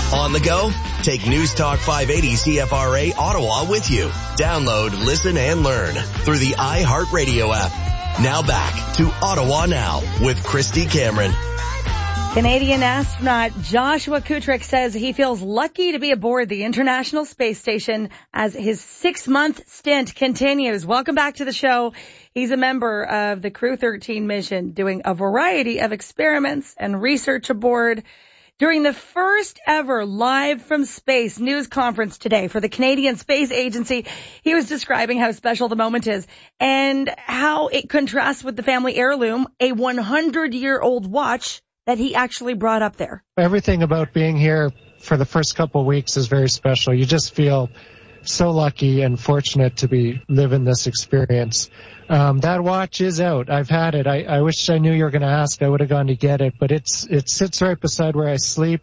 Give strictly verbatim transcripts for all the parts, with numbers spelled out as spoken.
On the go? Take News Talk five eighty C F R A Ottawa with you. Download, listen, and learn through the iHeartRadio app. Now back to Ottawa Now with Christy Cameron. Canadian astronaut Joshua Kutrick says he feels lucky to be aboard the International Space Station as his six-month stint continues. Welcome back to the show. He's a member of the Crew thirteen mission, doing a variety of experiments and research aboard. During the first ever live from space news conference today for the Canadian Space Agency, he was describing how special the moment is and how it contrasts with the family heirloom, a one hundred year old watch that he actually brought up there. Everything about being here for the first couple of weeks is very special. You just feel so lucky and fortunate to be living this experience. Um, that watch is out. I've had it. I, I wish I knew you were going to ask. I would have gone to get it, but it's it sits right beside where I sleep.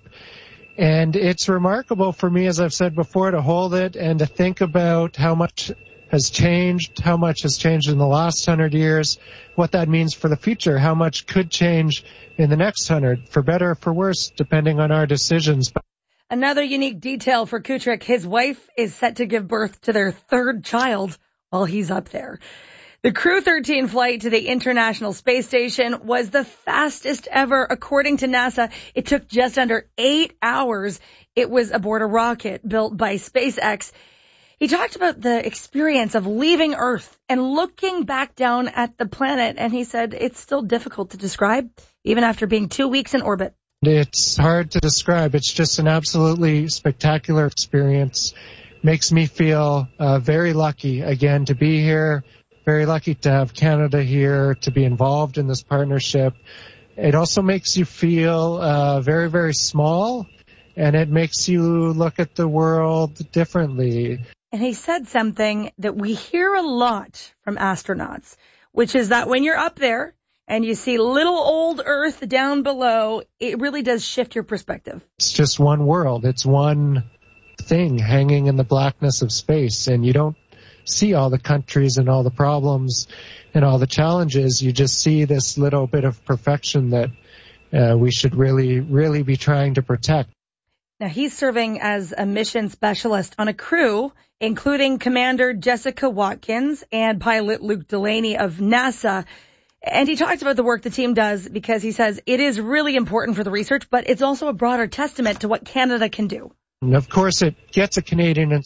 And it's remarkable for me, as I've said before, to hold it and to think about how much has changed, how much has changed in the last hundred years, what that means for the future, how much could change in the next hundred, for better or for worse, depending on our decisions. Another unique detail for Kutrick, his wife is set to give birth to their third child while he's up there. The Crew thirteen flight to the International Space Station was the fastest ever, according to NASA. It took just under eight hours. It was aboard a rocket built by SpaceX. He talked about the experience of leaving Earth and looking back down at the planet, and he said it's still difficult to describe, even after being two weeks in orbit. It's hard to describe. It's just an absolutely spectacular experience. Makes me feel uh, very lucky, again, to be here, very lucky to have Canada here, to be involved in this partnership. It also makes you feel uh, very, very small, and it makes you look at the world differently. And he said something that we hear a lot from astronauts, which is that when you're up there and you see little old Earth down below, it really does shift your perspective. It's just one world. It's one thing hanging in the blackness of space, and you don't see all the countries and all the problems and all the challenges. You just see this little bit of perfection that uh, we should really, really be trying to protect. Now, he's serving as a mission specialist on a crew, including Commander Jessica Watkins and pilot Luke Delaney of NASA. And he talked about the work the team does because he says it is really important for the research, but it's also a broader testament to what Canada can do. And of course, it gets a Canadian.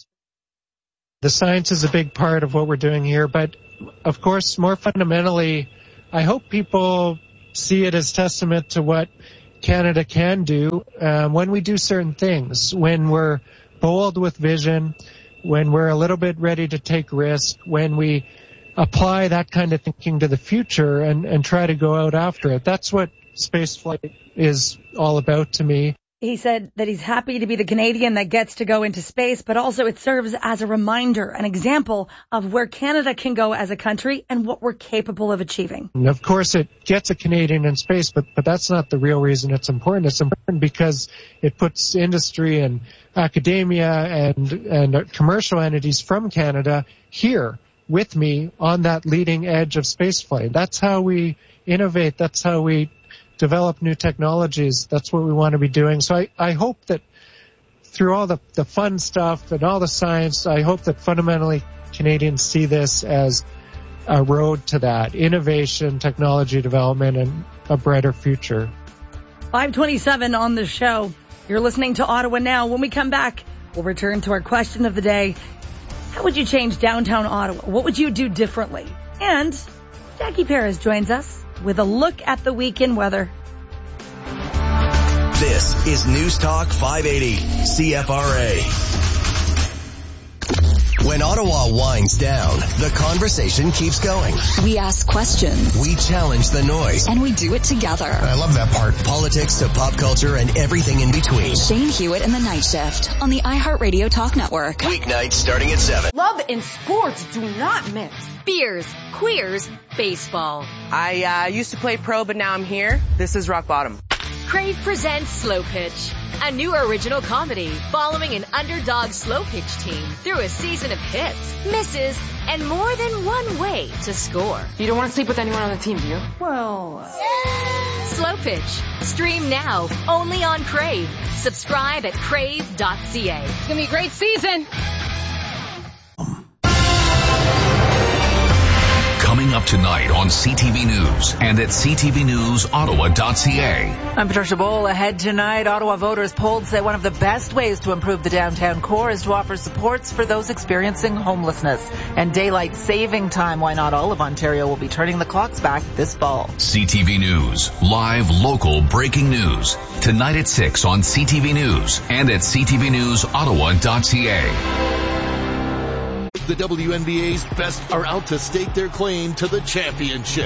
The science is a big part of what we're doing here, but of course, more fundamentally, I hope people see it as testament to what Canada can do um, when we do certain things, when we're bold with vision, when we're a little bit ready to take risk, when we apply that kind of thinking to the future and, and try to go out after it. That's what spaceflight is all about to me. He said that he's happy to be the Canadian that gets to go into space, but also it serves as a reminder, an example of where Canada can go as a country and what we're capable of achieving. And of course, it gets a Canadian in space, but, but that's not the real reason it's important. It's important because it puts industry and academia and, and commercial entities from Canada here with me on that leading edge of spaceflight. That's how we innovate. That's how we develop new technologies. That's what we want to be doing. So I, I hope that through all the, the fun stuff and all the science, I hope that fundamentally Canadians see this as a road to that innovation, technology development, and a brighter future. five twenty-seven on the show. You're listening to Ottawa Now. When we come back, we'll return to our question of the day. How would you change downtown Ottawa? What would you do differently? And Jackie Perez joins us with a look at the weekend weather. This is News Talk five eighty C F R A. When Ottawa winds down, the conversation keeps going. We ask questions. We challenge the noise. And we do it together. I love that part. Politics to pop culture and everything in between. Shane Hewitt and the Night Shift on the iHeartRadio Talk Network. Weeknights starting at seven. Love and sports do not mix. Beers, queers, baseball. I uh, used to play pro, but now I'm here. This is rock bottom. Crave presents Slow Pitch, a new original comedy following an underdog slow pitch team through a season of hits, misses, and more than one way to score. You don't want to sleep with anyone on the team, do you? Well, Slow Pitch. Stream now, only on Crave. Subscribe at crave dot c a. It's going to be a great season. Coming up tonight on C T V News and at c t v news ottawa dot c a. I'm Patricia Bowl. Ahead tonight, Ottawa voters polled say one of the best ways to improve the downtown core is to offer supports for those experiencing homelessness and daylight saving time. Why not all of Ontario will be turning the clocks back this fall. C T V News, live local breaking news. Tonight at six on C T V News and at c t v news ottawa dot c a. The W N B A's best are out to stake their claim to the championship.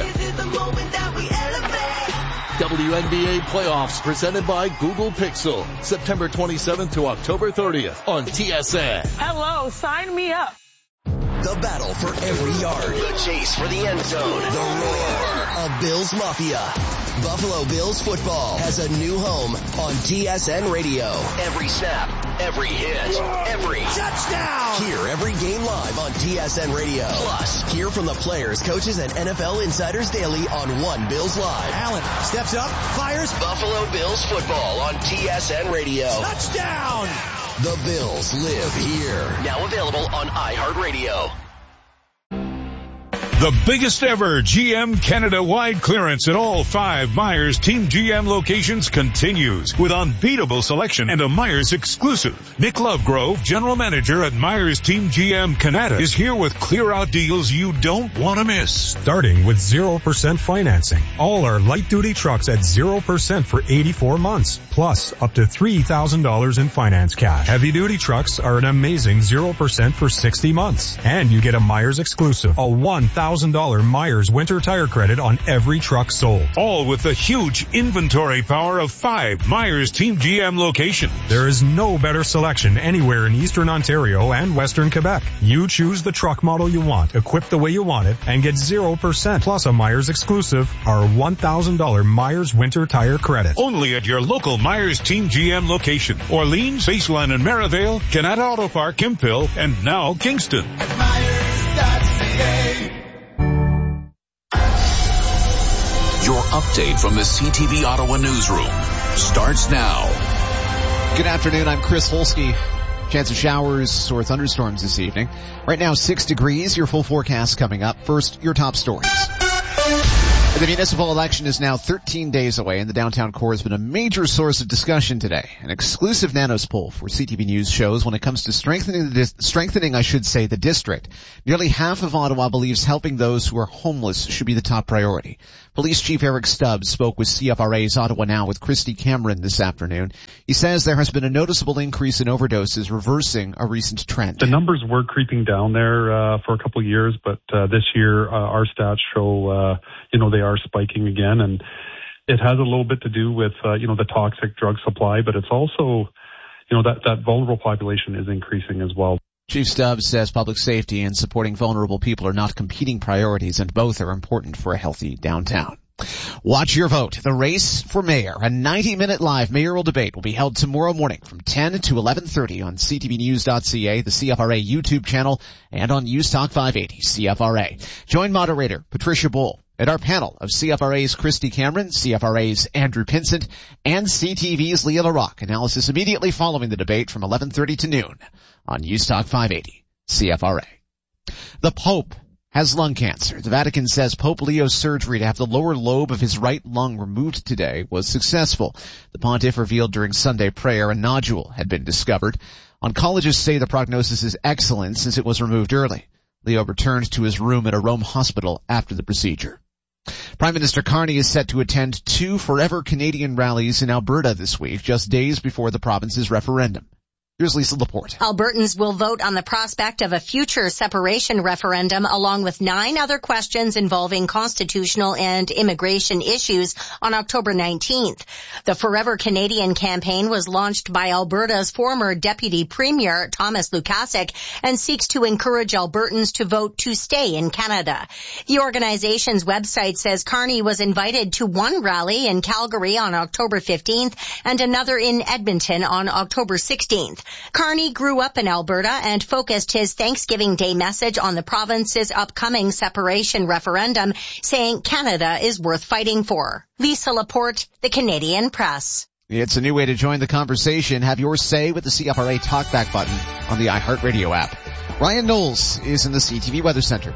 W N B A playoffs presented by Google Pixel, September twenty-seventh to October thirtieth on T S N. Hello, sign me up. The battle for every yard. The chase for the end zone. The roar of Bills Mafia. Buffalo Bills football has a new home on T S N Radio. Every snap, every hit, every touchdown. Hear every game live on T S N Radio. Plus, hear from the players, coaches, and N F L insiders daily on One Bills Live. Allen steps up, fires. Buffalo Bills football on T S N Radio. Touchdown. The Bills live here. Now available on iHeartRadio. The biggest ever G M Canada-wide clearance at all five Myers Team G M locations continues with unbeatable selection and a Myers exclusive. Nick Lovegrove, General Manager at Myers Team G M Canada, is here with clear-out deals you don't want to miss. Starting with zero percent financing. All our light-duty trucks at zero percent for eighty-four months, plus up to three thousand dollars in finance cash. Heavy-duty trucks are an amazing zero percent for sixty months. And you get a Myers exclusive, a one thousand dollars Myers winter tire credit on every truck sold. All with the huge inventory power of five Myers Team G M locations. There is no better selection anywhere in Eastern Ontario and Western Quebec. You choose the truck model you want, equip the way you want it, and get zero percent plus a Myers exclusive, our one thousand dollars Myers winter tire credit. Only at your local Myers Team G M location. Orleans, Baseline and Merivale, Canada Auto Park, Kimpville, and now Kingston. At Myers dot c a. Your update from the C T V Ottawa newsroom starts now. Good afternoon, I'm Chris Holsky. Chance of showers or thunderstorms this evening. Right now, six degrees. Your full forecast coming up. First, your top stories. The municipal election is now thirteen days away, and the downtown core has been a major source of discussion today. An exclusive Nanos poll for C T V News shows when it comes to strengthening, the dis- strengthening, I should say, the district, nearly half of Ottawa believes helping those who are homeless should be the top priority. Police Chief Eric Stubbs spoke with C F R A's Ottawa Now with Christy Cameron this afternoon. He says there has been a noticeable increase in overdoses, reversing a recent trend. The numbers were creeping down there uh, for a couple of years, but uh, this year uh, our stats show, uh, you know, they are spiking again, and it has a little bit to do with, uh, you know, the toxic drug supply, but it's also, you know, that, that vulnerable population is increasing as well. Chief Stubbs says public safety and supporting vulnerable people are not competing priorities, and both are important for a healthy downtown. Watch your vote. The race for mayor, a ninety-minute live mayoral debate, will be held tomorrow morning from ten to eleven thirty on c t v news dot c a, the C F R A YouTube channel, and on News Talk five eighty C F R A. Join moderator Patricia Bull and our panel of C F R A's Christy Cameron, C F R A's Andrew Pinsent, and C T V's Leah LaRocque. Analysis immediately following the debate from eleven thirty to noon on News Talk five eighty C F R A. The Pope has lung cancer. The Vatican says Pope Leo's surgery to have the lower lobe of his right lung removed today was successful. The pontiff revealed during Sunday prayer a nodule had been discovered. Oncologists say the prognosis is excellent since it was removed early. Leo returned to his room at a Rome hospital after the procedure. Prime Minister Carney is set to attend two Forever Canadian rallies in Alberta this week, just days before the province's referendum. Here's Lisa Laporte. Albertans will vote on the prospect of a future separation referendum along with nine other questions involving constitutional and immigration issues on October nineteenth. The Forever Canadian campaign was launched by Alberta's former Deputy Premier Thomas Lukasik and seeks to encourage Albertans to vote to stay in Canada. The organization's website says Carney was invited to one rally in Calgary on October fifteenth and another in Edmonton on October sixteenth. Carney grew up in Alberta and focused his Thanksgiving Day message on the province's upcoming separation referendum, saying Canada is worth fighting for. Lisa Laporte, the Canadian Press. It's a new way to join the conversation. Have your say with the C F R A Talkback button on the iHeartRadio app. Ryan Knowles is in the C T V Weather Center.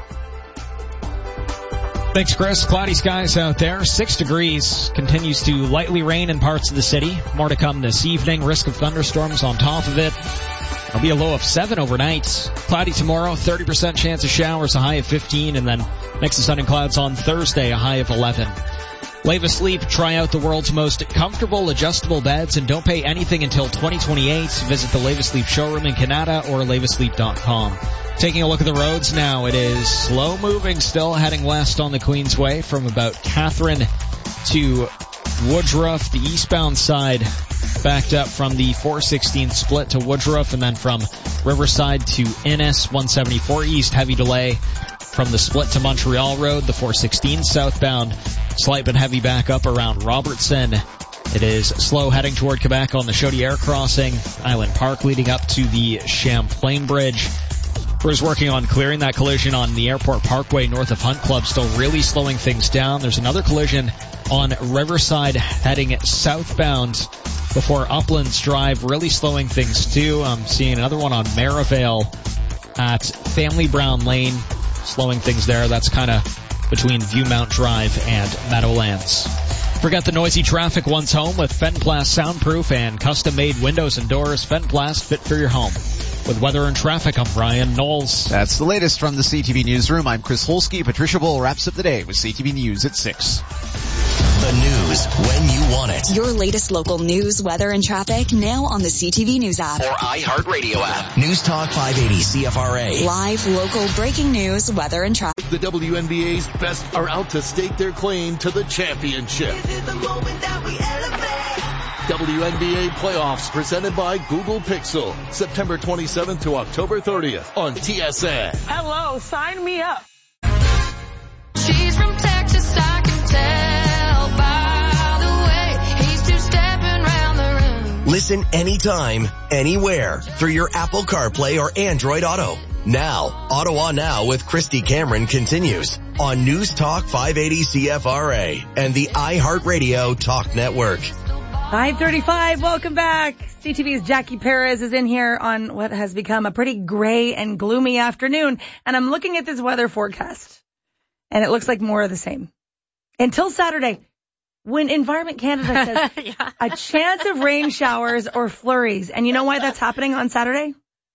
Thanks, Chris. Cloudy skies out there. Six degrees. Continues to lightly rain in parts of the city. More to come this evening. Risk of thunderstorms on top of it. It'll be a low of seven overnight. Cloudy tomorrow. thirty percent chance of showers, a high of fifteen. And then mix of sun and clouds on Thursday, a high of eleven. Leva Sleep. Try out the world's most comfortable adjustable beds and don't pay anything until twenty twenty-eight. Visit the Leva Sleep showroom in Canada or leva sleep dot com. Taking a look at the roads now, it is slow moving still heading west on the Queensway from about Catherine to Woodruff. The eastbound side backed up from the four sixteen split to Woodruff, and then from Riverside to Innis. one seventy-four east, heavy delay from the split to Montreal Road. The four sixteen southbound, slight but heavy backup around Robertson. It is slow heading toward Quebec on the Chaudière crossing. Island Park leading up to the Champlain Bridge. Crews working on clearing that collision on the Airport Parkway north of Hunt Club, still really slowing things down. There's another collision on Riverside heading southbound before Uplands Drive, really slowing things too. I'm seeing another one on Merivale at Family Brown Lane, slowing things there. That's kind of between Viewmount Drive and Meadowlands. Forget the noisy traffic once home with Fenplast soundproof and custom-made windows and doors. Fenplast, fit for your home. With weather and traffic, I'm Ryan Knowles. That's the latest from the C T V Newsroom. I'm Chris Holsky. Patricia Bull wraps up the day with C T V News at six. The news when you want it. Your latest local news, weather, and traffic now on the C T V News app. Or iHeartRadio app. News Talk five eighty C F R A. Live, local, breaking news, weather, and traffic. The W N B A's best are out to stake their claim to the championship. This is the moment that we elevate. W N B A playoffs presented by Google Pixel. September twenty-seventh to October thirtieth on T S N. Hello, sign me up. She's from Texas, I can tell by the way he's two-stepping round the room. Listen anytime, anywhere through your Apple CarPlay or Android Auto. Now, Ottawa Now with Christy Cameron continues on News Talk five eighty C F R A and the iHeartRadio Talk Network. five thirty-five, welcome back. C T V's Jackie Perez is in here on what has become a pretty gray and gloomy afternoon. And I'm looking at this weather forecast, and it looks like more of the same. Until Saturday, when Environment Canada says yeah. a chance of rain showers or flurries. And you know why that's happening on Saturday?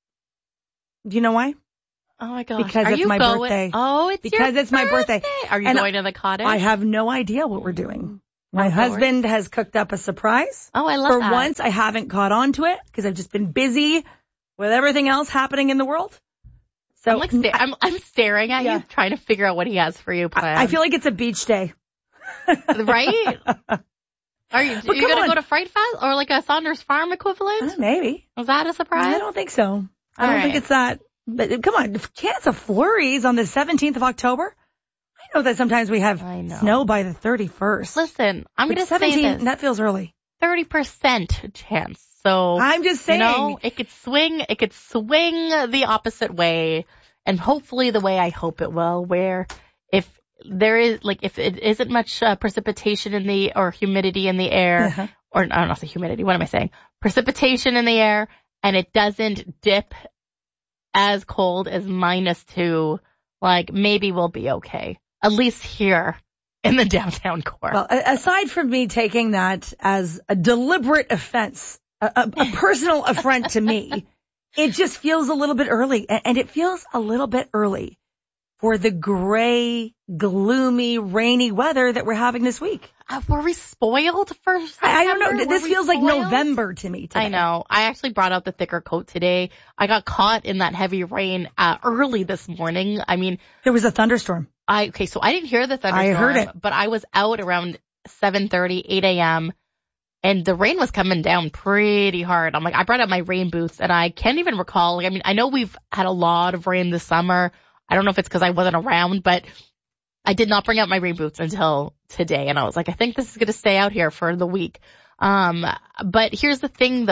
Do you know why? Oh my gosh. Because Are it's you my going? birthday. Oh, it's because your it's my birthday. Are you and going to the cottage? I have no idea what we're doing. My Oh, husband Lord. has cooked up a surprise. Oh, I love For that. once, I haven't caught on to it because I've just been busy with everything else happening in the world. So I'm, like sta- I'm, I'm staring at Yeah. you, trying to figure out what he has for you planned. I, I feel like it's a beach day. Right? Are you, But you come going to on. go to Fright Fest or like a Saunders Farm equivalent? Uh, maybe. Was that a surprise? I don't think so. I All don't right. think it's that. But come on, chance of flurries on the seventeenth of October? I know that sometimes we have snow by the thirty-first. Listen, I'm But going to say seventeen, this. that feels early. thirty percent chance. So I'm just saying. You know, it could swing, it could swing the opposite way, and hopefully the way I hope it will, where if there is, like, if it isn't much uh, precipitation in the, or humidity in the air, Uh-huh. or I don't know, say humidity, what am I saying? Precipitation in the air, and it doesn't dip as cold as minus two, like, maybe we'll be okay. At least here in the downtown core. Well, a- aside from me taking that as a deliberate offense, a, a, a personal affront to me, it just feels a little bit early. A- And it feels a little bit early for the gray, gloomy, rainy weather that we're having this week. Uh, were we spoiled for September? I, I don't know. Were This we feels like spoiled? November to me today. I know. I actually brought out the thicker coat today. I got caught in that heavy rain uh, early this morning. I mean, there was a thunderstorm. I okay, so I didn't hear the thunderstorm. I heard it. But I was out around seven thirty, eight a.m., and the rain was coming down pretty hard. I'm like, I brought out my rain boots, and I can't even recall. Like, I mean, I know we've had a lot of rain this summer. I don't know if it's because I wasn't around, but I did not bring out my rain boots until today. And I was like, I think this is going to stay out here for the week. Um, but here's the thing, though.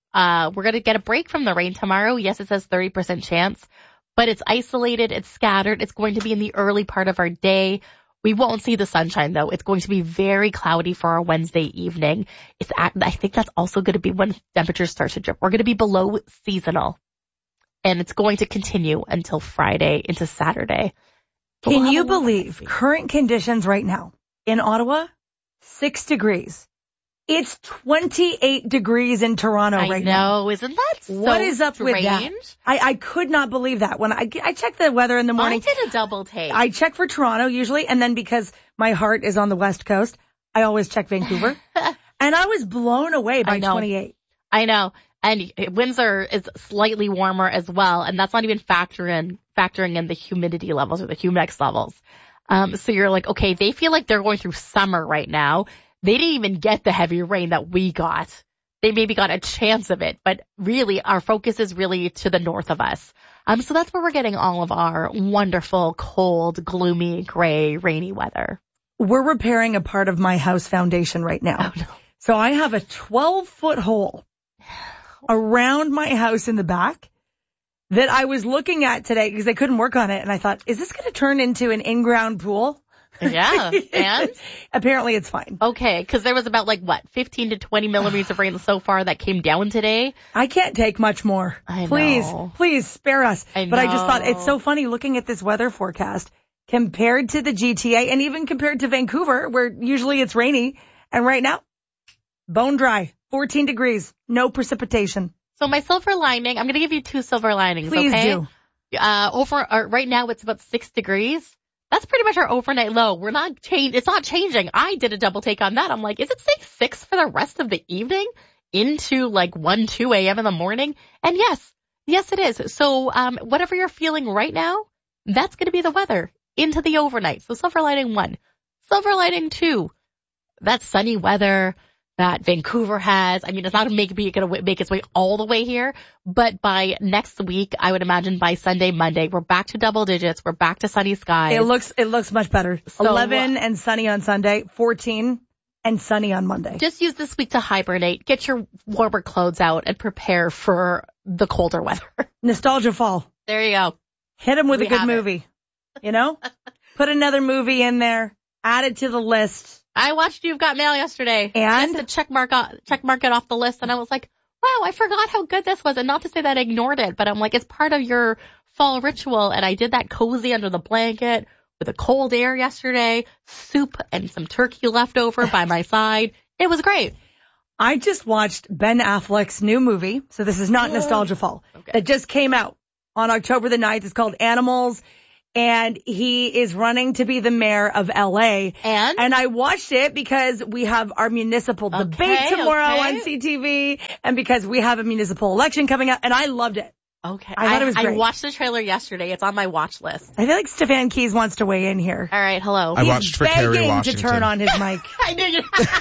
Uh, we're going to get a break from the rain tomorrow. Yes, it says thirty percent chance, but it's isolated. It's scattered. It's going to be in the early part of our day. We won't see the sunshine, though. It's going to be very cloudy for our Wednesday evening. It's at, I think that's also going to be when temperatures start to drop. We're going to be below seasonal, and it's going to continue until Friday into Saturday. But Can we'll you believe current conditions right now in Ottawa? Six degrees. It's twenty-eight degrees in Toronto I right now. know, isn't that so What is up with that? strange? I, I could not believe that. When I, I check the weather in the morning, I did a double take. I check for Toronto usually, and then because my heart is on the West Coast, I always check Vancouver. And I was blown away by I know. twenty-eight. I know. And Windsor is slightly warmer as well, and that's not even factoring factoring in the humidity levels or the humidex levels. Um, so you're like, okay, they feel like they're going through summer right now. They didn't even get the heavy rain that we got. They maybe got a chance of it, but really our focus is really to the north of us. Um, so that's where we're getting all of our wonderful, cold, gloomy, gray, rainy weather. We're repairing a part of my house foundation right now. Oh, no. So I have a twelve foot hole around my house in the back that I was looking at today because I couldn't work on it. And I thought, is this going to turn into an in-ground pool? Yeah, and? Apparently it's fine. Okay, because there was about like, what, fifteen to twenty millimeters of rain so far that came down today? I can't take much more. I please, know. please spare us. I But I just thought know. it's so funny looking at this weather forecast compared to the G T A and even compared to Vancouver where usually it's rainy. And right now, bone dry, fourteen degrees, no precipitation. So my silver lining, I'm going to give you two silver linings, Please okay? do. Uh, over, uh, right now it's about six degrees. That's pretty much our overnight low. We're not change. It's not changing. I did a double take on that. I'm like, is it say six for the rest of the evening into like one, two a.m. in the morning? And yes, yes, it is. So, um, whatever you're feeling right now, that's going to be the weather into the overnight. So silver lining one, silver lining two, that sunny weather that Vancouver has. I mean, it's not going to make its way all the way here, but by next week, I would imagine by Sunday, Monday, we're back to double digits. We're back to sunny skies. It looks, it looks much better. So, eleven and sunny on Sunday, fourteen and sunny on Monday. Just use this week to hibernate, get your warmer clothes out, and prepare for the colder weather. Nostalgia fall. There you go. Hit them with We a good have it. movie. You know? Put another movie in there. Add it to the list. I watched You've Got Mail yesterday. And? Just to check mark, off, check mark it off the list, and I was like, wow, I forgot how good this was. And not to say that I ignored it, but I'm like, it's part of your fall ritual. And I did that cozy under the blanket with a cold air yesterday, soup and some turkey left over by my side. It was great. I just watched Ben Affleck's new movie. So this is not Nostalgia Fall. Okay. That just came out on October the ninth. It's called Animals. And he is running to be the mayor of L A. And? And I watched it because we have our municipal Okay, debate tomorrow okay. on C T V. And because we have a municipal election coming up. And I loved it. Okay. I thought it was I great. watched the trailer yesterday. It's on my watch list. I feel like Stefan Keys wants to weigh in here. All right. Hello. I watched for Kerry Begging to Washington. turn on his mic. I knew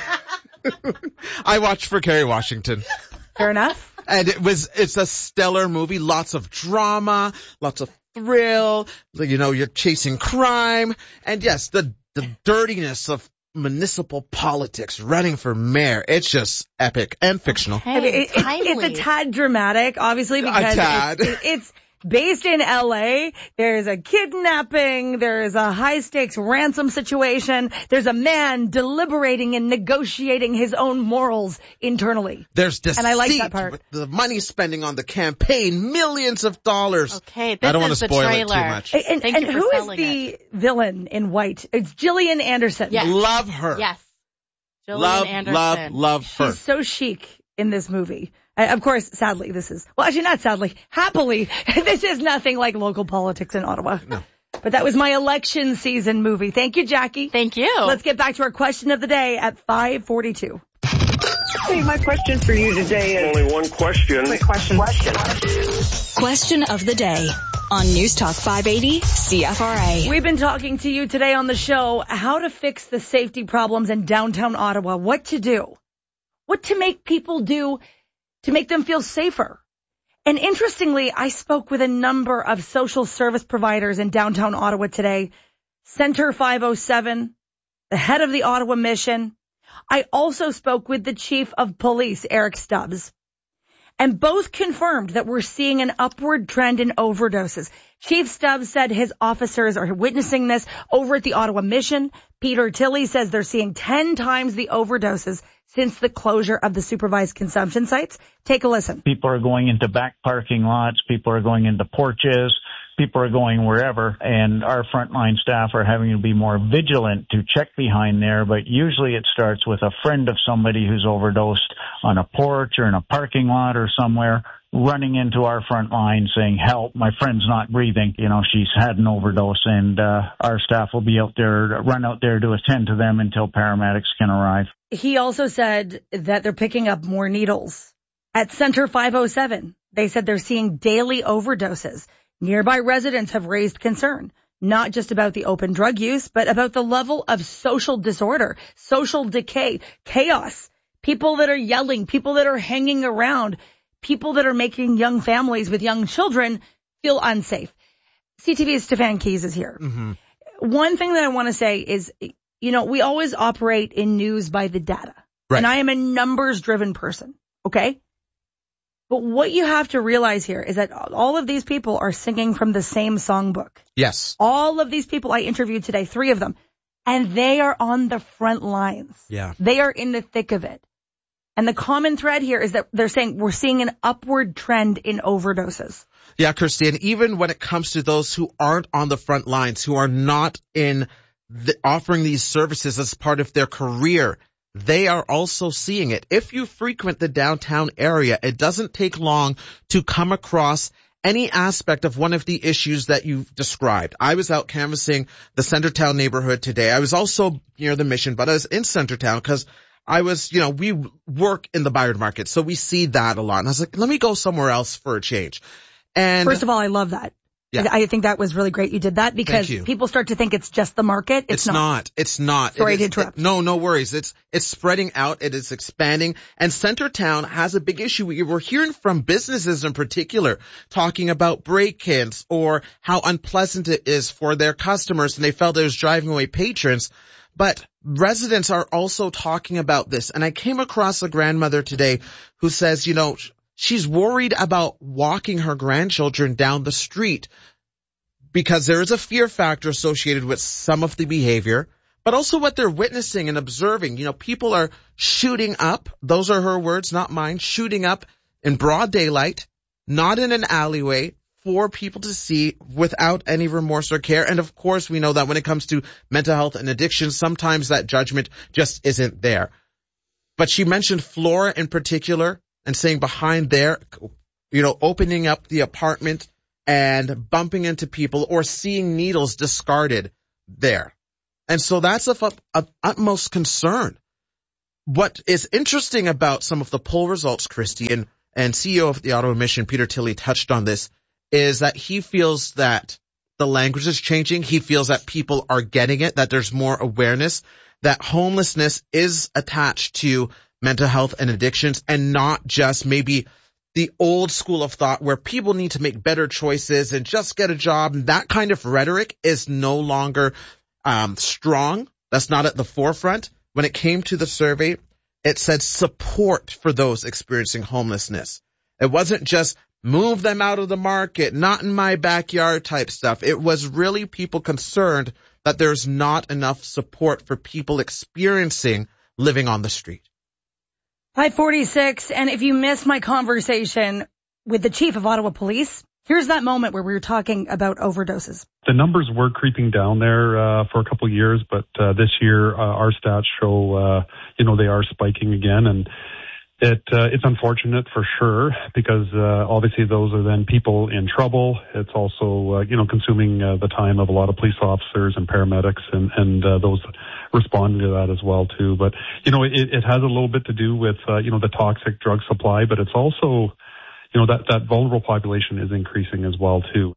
you. I watched for Kerry Washington. Fair enough. And it was, it's a stellar movie. Lots of drama, lots of thrill. You know, you're chasing crime. And yes, the, the dirtiness of municipal politics, running for mayor. It's just epic and fictional. Okay, I mean, it, it, timely. it's a tad dramatic, obviously, because tad. It's, it, it's based in L A. There's a kidnapping. There's a high-stakes ransom situation. There's a man deliberating and negotiating his own morals internally. There's deceit. And I like that part. With the money spending on the campaign, millions of dollars. Okay, this I don't is want to the spoil trailer. it too much. And, and, Thank and you for who is selling the villain in white? It's Gillian Anderson. Yes. Love her. Yes. Jillian Love, Anderson. love, love her. She's so chic in this movie. Uh, of course, sadly, this is, well, actually not sadly, happily, this is nothing like local politics in Ottawa. No. But that was my election season movie. Thank you, Jackie. Thank you. Let's get back to our question of the day at five forty-two. Hey, my question for you today is... Only one question. Quick question. Question. Question of the day on News Talk five eighty C F R A. We've been talking to you today on the show how to fix the safety problems in downtown Ottawa, what to do, what to make people do to make them feel safer. And interestingly, I spoke with a number of social service providers in downtown Ottawa today. Center five oh seven, the head of the Ottawa Mission. I also spoke with the chief of police, Eric Stubbs. And both confirmed that we're seeing an upward trend in overdoses. Chief Stubbs said his officers are witnessing this over at the Ottawa Mission. Peter Tilley says they're seeing ten times the overdoses since the closure of the supervised consumption sites. Take a listen. People are going into back parking lots. People are going into porches. People are going wherever, and our frontline staff are having to be more vigilant to check behind there, but usually it starts with a friend of somebody who's overdosed on a porch or in a parking lot or somewhere, running into our front line saying, help, my friend's not breathing. You know, she's had an overdose, and uh, our staff will be out there, run out there to attend to them until paramedics can arrive. He also said that they're picking up more needles. At Center five oh seven, they said they're seeing daily overdoses. Nearby residents have raised concern, not just about the open drug use, but about the level of social disorder, social decay, chaos, people that are yelling, people that are hanging around, people that are making young families with young children feel unsafe. C T V's Stefan Keys is here. Mm-hmm. One thing that I want to say is, you know, we always operate in news by the data. Right. And I am a numbers-driven person, okay? But what you have to realize here is that all of these people are singing from the same songbook. Yes. All of these people I interviewed today, three of them, and they are on the front lines. Yeah. They are in the thick of it. And the common thread here is that they're saying we're seeing an upward trend in overdoses. Yeah, Kirsty, and even when it comes to those who aren't on the front lines, who are not in the, offering these services as part of their career, they are also seeing it. If you frequent the downtown area, it doesn't take long to come across any aspect of one of the issues that you've described. I was out canvassing the Centertown neighborhood today. I was also near the Mission, but I was in Centertown because I was, you know, we work in the Bayard Market, so we see that a lot. And I was like, let me go somewhere else for a change. And first of all, I love that. Yeah. I think that was really great you did that because people start to think it's just the market. It's, it's not. not. It's not. Sorry it to is, interrupt. It, no, no worries. It's it's spreading out. It is expanding. And Centertown has a big issue. We were hearing from businesses in particular talking about break-ins or how unpleasant it is for their customers, and they felt it was driving away patrons. But residents are also talking about this. And I came across a grandmother today who says, you know, she's worried about walking her grandchildren down the street because there is a fear factor associated with some of the behavior, but also what they're witnessing and observing. You know, people are shooting up. Those are her words, not mine. Shooting up in broad daylight, not in an alleyway, for people to see without any remorse or care. And of course, we know that when it comes to mental health and addiction, sometimes that judgment just isn't there. But she mentioned Flora in particular, and saying behind there, you know, opening up the apartment and bumping into people or seeing needles discarded there. And so that's of, of utmost concern. What is interesting about some of the poll results, Christy, and, and C E O of the Ottawa Mission, Peter Tilley, touched on this, is that he feels that the language is changing. He feels that people are getting it, that there's more awareness, that homelessness is attached to mental health and addictions, and not just maybe the old school of thought where people need to make better choices and just get a job. That kind of rhetoric is no longer um, strong. That's not at the forefront. When it came to the survey, it said support for those experiencing homelessness. It wasn't just move them out of the market, not in my backyard type stuff. It was really people concerned that there's not enough support for people experiencing living on the street. five forty-six, and if you missed my conversation with the chief of Ottawa Police, here's that moment where we were talking about overdoses. The numbers were creeping down there uh, for a couple of years, but uh, this year uh, our stats show, uh, you know, they are spiking again, and it uh, it's unfortunate for sure because uh, obviously those are then people in trouble. It's also uh, you know consuming uh, the time of a lot of police officers and paramedics and and uh, those responding to that as well too. But you know it, it has a little bit to do with uh, you know the toxic drug supply, but it's also you know that that vulnerable population is increasing as well too.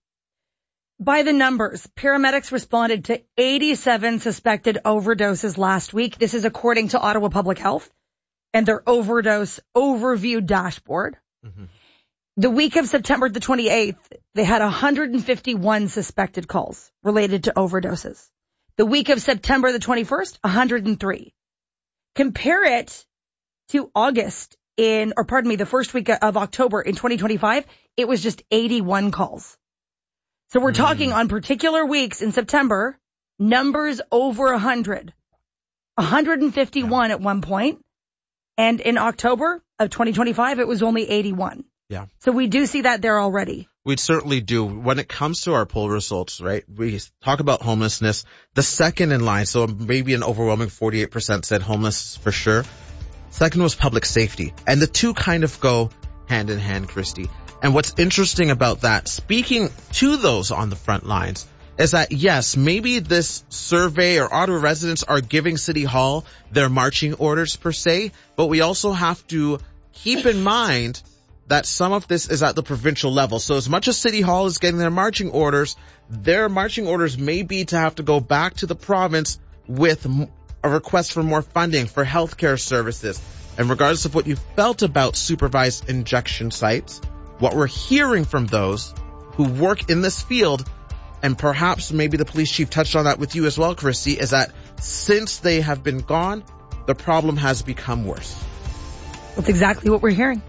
By the numbers, paramedics responded to eighty-seven suspected overdoses last week. This is according to Ottawa Public Health and their overdose overview dashboard. Mm-hmm. The week of September the twenty-eighth, they had one hundred fifty-one suspected calls related to overdoses. The week of September the twenty-first, one hundred three. Compare it to August in, or pardon me, the first week of October in twenty twenty-five, it was just eighty-one calls. So we're mm. talking on particular weeks in September, numbers over one hundred. one hundred fifty-one yeah. at one point. And in October of twenty twenty-five, it was only eighty-one. Yeah. So we do see that there already. We certainly do. When it comes to our poll results, right, we talk about homelessness. The second in line, so maybe an overwhelming forty-eight percent said homeless for sure. Second was public safety. And the two kind of go hand in hand, Christy. And what's interesting about that, speaking to those on the front lines, is that, yes, maybe this survey or Ottawa residents are giving City Hall their marching orders per se, but we also have to keep in mind that some of this is at the provincial level. So as much as City Hall is getting their marching orders, their marching orders may be to have to go back to the province with a request for more funding for healthcare services. And regardless of what you felt about supervised injection sites, what we're hearing from those who work in this field, and perhaps maybe the police chief touched on that with you as well, Christy, is that since they have been gone, the problem has become worse. That's exactly what we're hearing.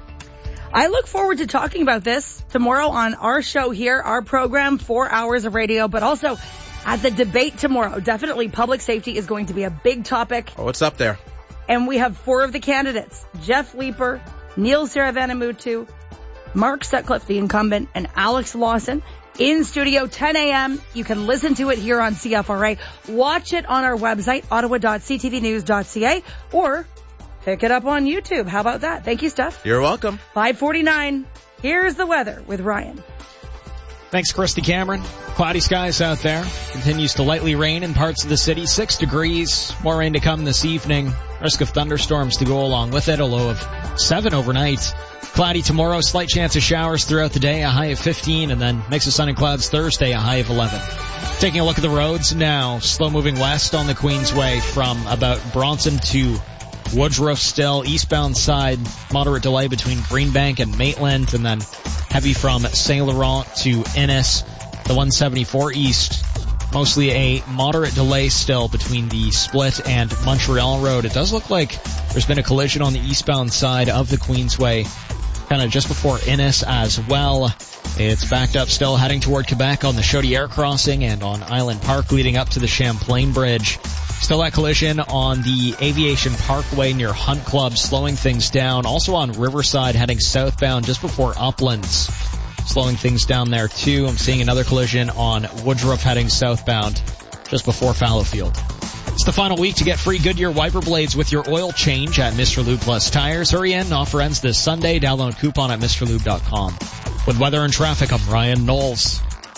I look forward to talking about this tomorrow on our show here, our program, four hours of radio, but also at the debate tomorrow. Definitely public safety is going to be a big topic. Oh, it's up there. And we have four of the candidates, Jeff Leeper, Neil Saravanamuttu, Mark Sutcliffe, the incumbent, and Alex Lawson in studio, ten a.m. You can listen to it here on C F R A. Watch it on our website, ottawa dot c t v news dot c a, or pick it up on YouTube. How about that? Thank you, Steph. You're welcome. five forty-nine. Here's the weather with Ryan. Thanks, Christy Cameron. Cloudy skies out there. Continues to lightly rain in parts of the city. Six degrees. More rain to come this evening. Risk of thunderstorms to go along with it. A low of seven overnight. Cloudy tomorrow. Slight chance of showers throughout the day. A high of fifteen. And then mix of sun and clouds Thursday. A high of eleven. Taking a look at the roads now. Slow moving west on the Queensway from about Bronson to Woodruff still. Eastbound side, moderate delay between Greenbank and Maitland, and then heavy from Saint Laurent to Innis. The one seventy-four East, mostly a moderate delay still between the Split and Montreal Road. It does look like there's been a collision on the eastbound side of the Queensway, kind of just before Innis as well. It's backed up still heading toward Quebec on the Chaudière crossing and on Island Park leading up to the Champlain Bridge. Still that collision on the Aviation Parkway near Hunt Club, slowing things down. Also on Riverside heading southbound just before Uplands, slowing things down there too. I'm seeing another collision on Woodruff heading southbound just before Fallowfield. It's the final week to get free Goodyear wiper blades with your oil change at Mister Lube Plus Tires. Hurry in. Offer ends this Sunday. Download coupon at Mr Lube dot com. With weather and traffic, I'm Ryan Knowles.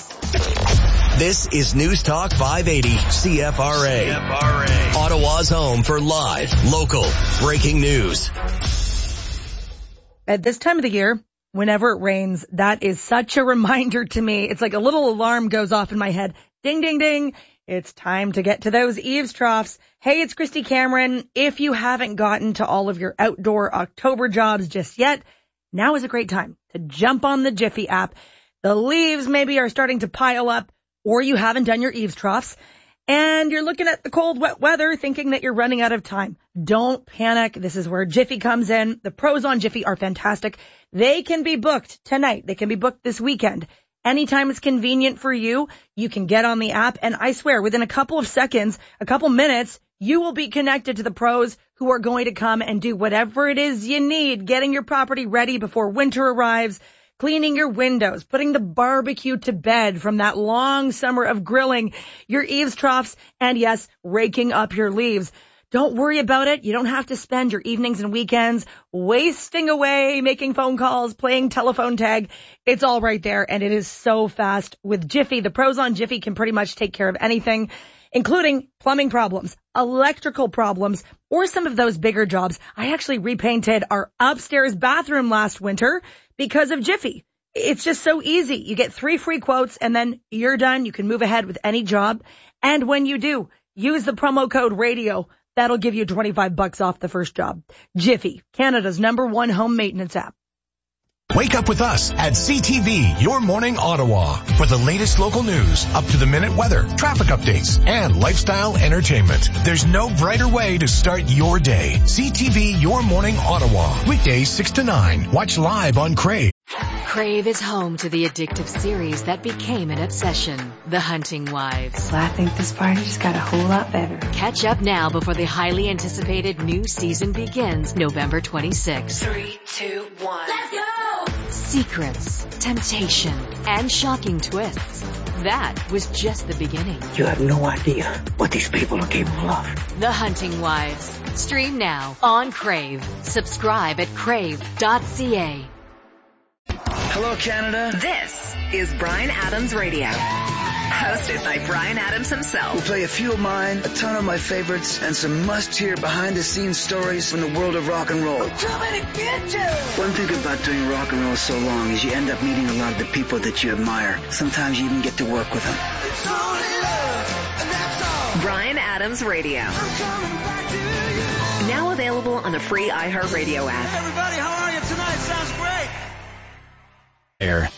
This is News Talk five eighty C F R A. C F R A. Ottawa's home for live, local, breaking news. At this time of the year, whenever it rains, that is such a reminder to me. It's like a little alarm goes off in my head. Ding, ding, ding. It's time to get to those eaves troughs. Hey, it's Christy Cameron. If you haven't gotten to all of your outdoor October jobs just yet, now is a great time to jump on the Jiffy app. The leaves maybe are starting to pile up, or you haven't done your eaves troughs, and you're looking at the cold, wet weather thinking that you're running out of time. Don't panic. This is where Jiffy comes in. The pros on Jiffy are fantastic. They can be booked tonight. They can be booked this weekend. Anytime it's convenient for you, you can get on the app, and I swear, within a couple of seconds, a couple minutes, you will be connected to the pros who are going to come and do whatever it is you need, getting your property ready before winter arrives, cleaning your windows, putting the barbecue to bed from that long summer of grilling, your eaves troughs, and yes, raking up your leaves. Don't worry about it. You don't have to spend your evenings and weekends wasting away, making phone calls, playing telephone tag. It's all right there, and it is so fast. With Jiffy, the pros on Jiffy can pretty much take care of anything, including plumbing problems, electrical problems, or some of those bigger jobs. I actually repainted our upstairs bathroom last winter because of Jiffy. It's just so easy. You get three free quotes, and then you're done. You can move ahead with any job. And when you do, use the promo code RADIO. That'll give you twenty-five bucks off the first job. Jiffy, Canada's number one home maintenance app. Wake up with us at C T V, Your Morning Ottawa, for the latest local news, up-to-the-minute weather, traffic updates, and lifestyle entertainment. There's no brighter way to start your day. C T V, Your Morning Ottawa, weekdays six to nine. Watch live on Crave. Crave is home to the addictive series that became an obsession, The Hunting Wives. Well, I think this party just got a whole lot better. Catch up now before the highly anticipated new season begins November twenty-sixth. Three, two, one. Let's go! Secrets, temptation, and shocking twists. That was just the beginning. You have no idea what these people are capable of. The Hunting Wives. Stream now on Crave. Subscribe at crave dot c a. Hello, Canada. This is Bryan Adams Radio, hosted by Bryan Adams himself. We'll play a few of mine, a ton of my favorites, and some must-hear behind-the-scenes stories from the world of rock and roll. I'm coming to get you! One thing about doing rock and roll so long is you end up meeting a lot of the people that you admire. Sometimes you even get to work with them. It's only love, and that's all. Bryan Adams Radio. I'm coming back to you. Now available on the free iHeartRadio app. Hey, everybody, how are you tonight? Sounds great. Air.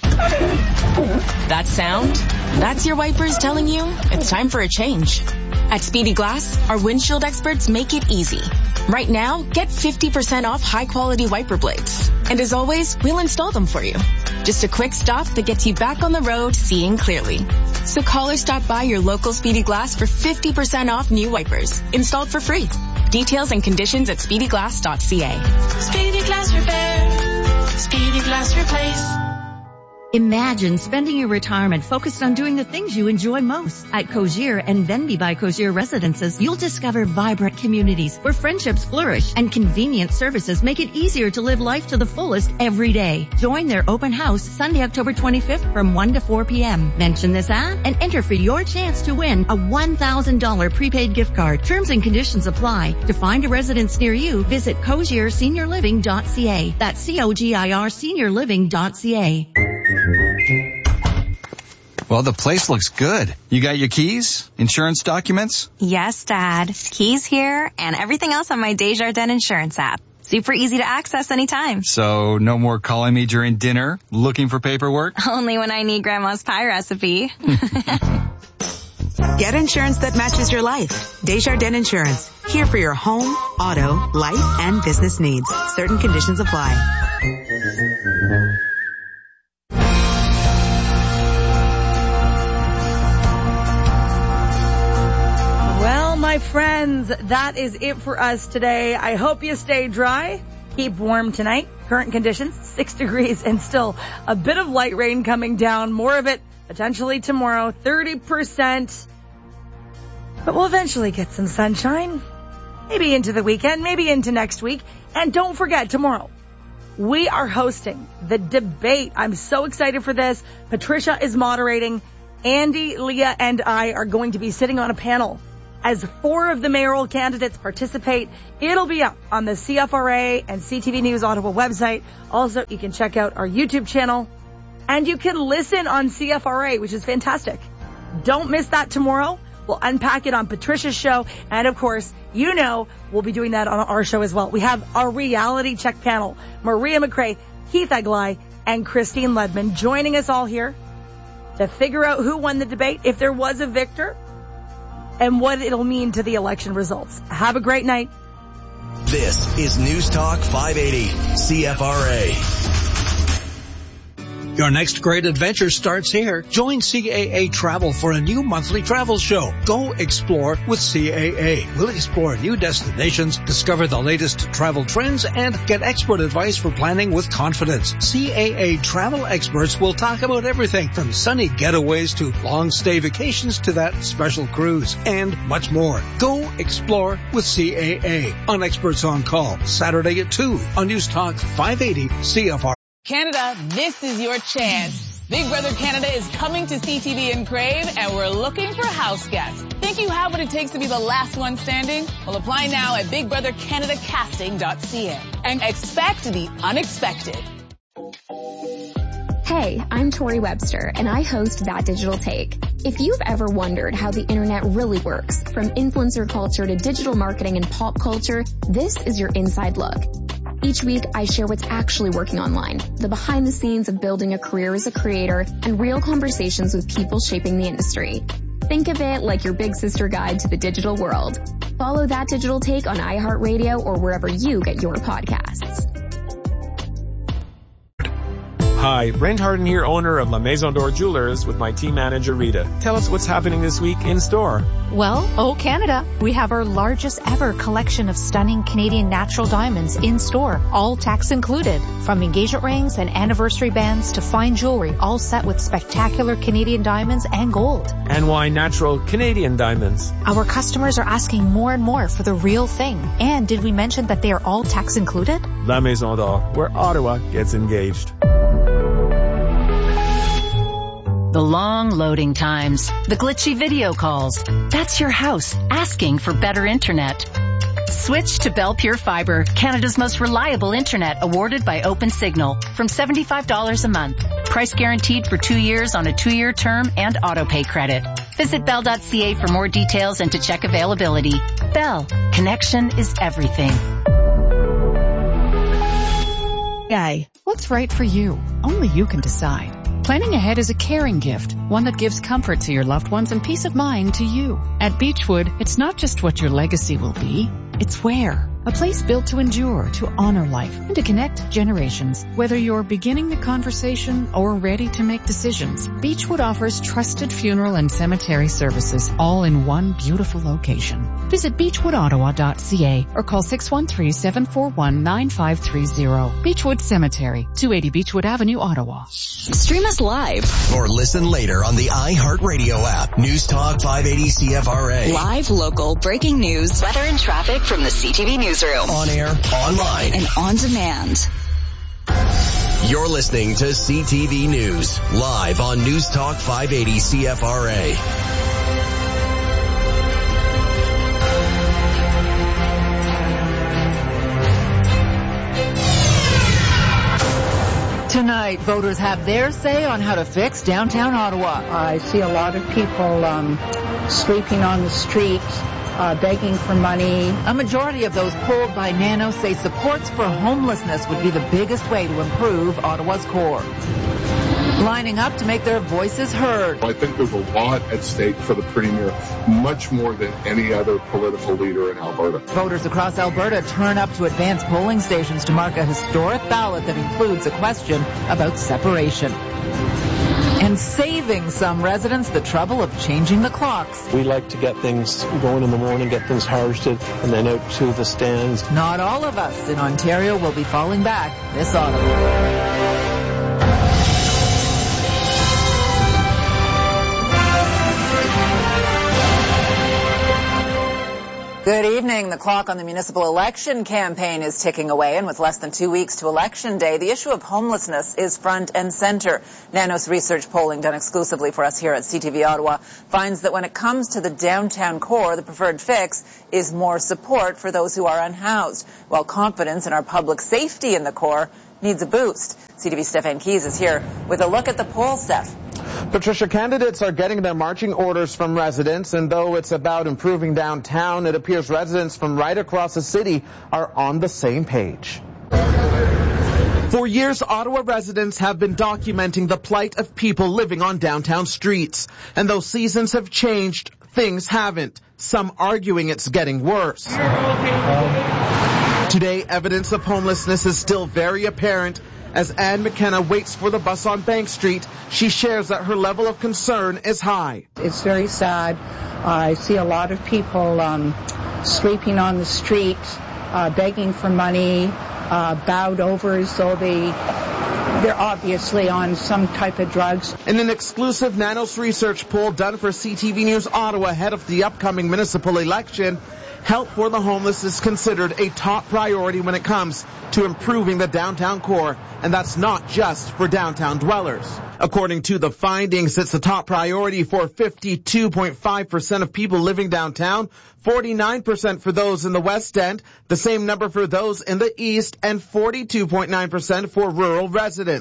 That sound? That's your wipers telling you it's time for a change. At Speedy Glass, our windshield experts make it easy. Right now, get fifty percent off high-quality wiper blades. And as always, we'll install them for you. Just a quick stop that gets you back on the road seeing clearly. So call or stop by your local Speedy Glass for fifty percent off new wipers, installed for free. Details and conditions at speedy glass dot c a. Speedy Glass Repair. Speedy Glass Replace. Imagine spending your retirement focused on doing the things you enjoy most. At Cogier and Venby by Cogier Residences, you'll discover vibrant communities where friendships flourish and convenient services make it easier to live life to the fullest every day. Join their open house Sunday, October twenty-fifth from one to four p.m. Mention this ad and enter for your chance to win a one thousand dollars prepaid gift card. Terms and conditions apply. To find a residence near you, visit cogier senior living dot c a. That's C O G I R senior living dot c a. Well, the place looks good. You got your keys? Insurance documents? Yes, Dad. Keys here and everything else on my Desjardins Insurance app. Super easy to access anytime. So no more calling me during dinner, looking for paperwork? Only when I need Grandma's pie recipe. Get insurance that matches your life. Desjardins Insurance. Here for your home, auto, life, and business needs. Certain conditions apply. Well, my friends, that is it for us today. I hope you stay dry. Keep warm tonight. Current conditions, six degrees and still a bit of light rain coming down. More of it potentially tomorrow, thirty percent. But we'll eventually get some sunshine. Maybe into the weekend, maybe into next week. And don't forget, tomorrow, we are hosting the debate. I'm so excited for this. Patricia is moderating. Andy, Leah, and I are going to be sitting on a panel as four of the mayoral candidates participate. It'll be up on the C F R A and C T V News Ottawa website. Also, you can check out our YouTube channel. And you can listen on C F R A, which is fantastic. Don't miss that tomorrow. We'll unpack it on Patricia's show. And of course, you know, we'll be doing that on our show as well. We have our reality check panel. Maria McRae, Keith Eglai, and Christine Ledman joining us all here to figure out who won the debate, if there was a victor, and what it'll mean to the election results. Have a great night. This is News Talk five eighty C F R A. Your next great adventure starts here. Join C A A Travel for a new monthly travel show. Go explore with C A A. We'll explore new destinations, discover the latest travel trends, and get expert advice for planning with confidence. C A A travel experts will talk about everything from sunny getaways to long stay vacations to that special cruise and much more. Go explore with C A A on Experts on Call, Saturday at two on News Talk five eighty C F R. Canada, this is your chance. Big Brother Canada is coming to C T V and Crave, and we're looking for house guests. Think you have what it takes to be the last one standing? Well, apply now at big brother canada casting dot c a and expect the unexpected. Hey, I'm Tori Webster, and I host That Digital Take. If you've ever wondered how the internet really works, from influencer culture to digital marketing and pop culture, this is your inside look. Each week, I share what's actually working online, the behind the scenes of building a career as a creator, and real conversations with people shaping the industry. Think of it like your big sister guide to the digital world. Follow That Digital Take on iHeartRadio or wherever you get your podcasts. Hi, Brent Harden here, owner of La Maison d'Or Jewelers with my team manager Rita. Tell us what's happening this week in store. Well, oh Canada, we have our largest ever collection of stunning Canadian natural diamonds in store, all tax included. From engagement rings and anniversary bands to fine jewelry, all set with spectacular Canadian diamonds and gold. And why natural Canadian diamonds? Our customers are asking more and more for the real thing. And did we mention that they are all tax included? La Maison d'Or, where Ottawa gets engaged. The long loading times, the glitchy video calls. That's your house asking for better internet. Switch to Bell Pure Fiber, Canada's most reliable internet, awarded by OpenSignal, from seventy-five dollars a month. Price guaranteed for two years on a two-year term and auto-pay credit. Visit bell dot c a for more details and to check availability. Bell, connection is everything. Guy, what's right for you? Only you can decide. Planning ahead is a caring gift, one that gives comfort to your loved ones and peace of mind to you. At Beechwood, it's not just what your legacy will be, it's where. A place built to endure, to honor life, and to connect generations. Whether you're beginning the conversation or ready to make decisions, Beechwood offers trusted funeral and cemetery services, all in one beautiful location. Visit beechwood ottawa dot c a or call six one three, seven four one, nine five three zero. Beechwood Cemetery, two eighty Beechwood Avenue, Ottawa. Stream us live or listen later on the iHeartRadio app. News Talk five eighty C F R A. Live, local, breaking news, weather and traffic from the C T V Newsroom. On air, online, and on demand. You're listening to C T V News, live on News Talk five eighty C F R A. Tonight, voters have their say on how to fix downtown Ottawa. I see a lot of people um, sleeping on the streets, uh, begging for money. A majority of those polled by Nano say supports for homelessness would be the biggest way to improve Ottawa's core. Lining up to make their voices heard. I think there's a lot at stake for the Premier, much more than any other political leader in Alberta. Voters across Alberta turn up to advanced polling stations to mark a historic ballot that includes a question about separation. And saving some residents the trouble of changing the clocks. We like to get things going in the morning, get things harvested, and then out to the stands. Not all of us in Ontario will be falling back this autumn. Good evening. The clock on the municipal election campaign is ticking away, and with less than two weeks to election day, the issue of homelessness is front and center. Nanos research polling done exclusively for us here at C T V Ottawa finds that when it comes to the downtown core, the preferred fix is more support for those who are unhoused, while confidence in our public safety in the core needs a boost. C T V Stefan Keys is here with a look at the poll, Steph. Patricia, candidates are getting their marching orders from residents, and though it's about improving downtown, it appears residents from right across the city are on the same page. For years, Ottawa residents have been documenting the plight of people living on downtown streets. And though seasons have changed, things haven't, some arguing it's getting worse. Today, evidence of homelessness is still very apparent. As Anne McKenna waits for the bus on Bank Street, she shares that her level of concern is high. It's very sad. I see a lot of people um, sleeping on the street, uh, begging for money, uh, bowed over as though they, they're obviously on some type of drugs. In an exclusive Nanos research poll done for C T V News Ottawa ahead of the upcoming municipal election, help for the homeless is considered a top priority when it comes to improving the downtown core, and that's not just for downtown dwellers. According to the findings, it's the top priority for fifty-two point five percent of people living downtown, forty-nine percent for those in the West End, the same number for those in the East, and forty-two point nine percent for rural residents.